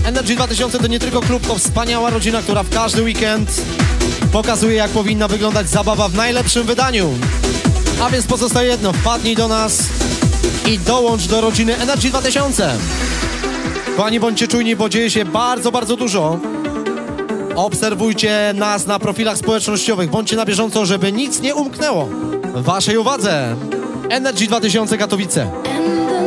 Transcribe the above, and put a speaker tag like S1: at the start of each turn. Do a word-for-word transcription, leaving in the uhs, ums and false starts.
S1: Energy dwa tysiące to nie tylko klub, to wspaniała rodzina, która w każdy weekend pokazuje, jak powinna wyglądać zabawa w najlepszym wydaniu. A więc pozostaje jedno, wpadnij do nas i dołącz do rodziny Energy dwa tysiące. Kochani, bądźcie czujni, bo dzieje się bardzo, bardzo dużo. Obserwujcie nas na profilach społecznościowych, bądźcie na bieżąco, żeby nic nie umknęło waszej uwadze. Energy dwa tysiące Katowice.